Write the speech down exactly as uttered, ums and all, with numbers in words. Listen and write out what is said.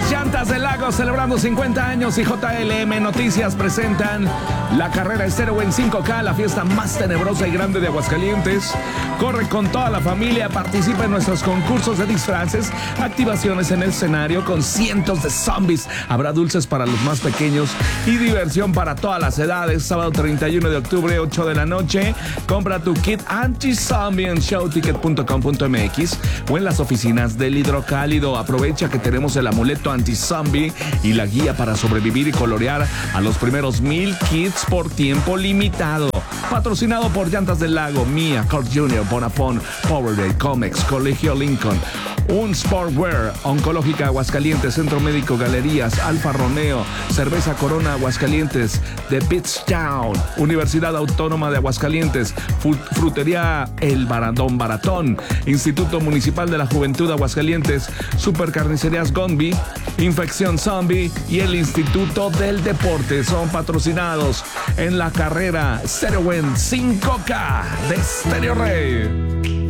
Llantas del Lago celebrando cincuenta años y J L M Noticias presentan la carrera estéreo en cinco K, la fiesta más tenebrosa y grande de Aguascalientes. Corre con toda la familia, participa en nuestros concursos de disfraces, activaciones en el escenario con cientos de zombies. Habrá dulces para los más pequeños y diversión para todas las edades. Sábado treinta y uno de octubre, ocho de la noche. Compra tu kit anti-zombie en showticket punto com punto m x o en las oficinas del Hidrocálido. Aprovecha que tenemos el amuleto anti-zombie y la guía para sobrevivir y colorear a los primeros mil kits por tiempo limitado. Patrocinado por Llantas del Lago, Mia, Cort junior, Bonafont, Powerade, Comex, Colegio Lincoln, Un Sportwear, Oncológica Aguascalientes, Centro Médico Galerías, Alfa Romeo, Cerveza Corona Aguascalientes, The Beach Town, Universidad Autónoma de Aguascalientes, Frutería El Barandón Baratón, Instituto Municipal de la Juventud Aguascalientes, Supercarnicerías Gombi, Infección Zombie y el Instituto del Deporte son patrocinados en la carrera Stereo en cinco K de Stereo Rey.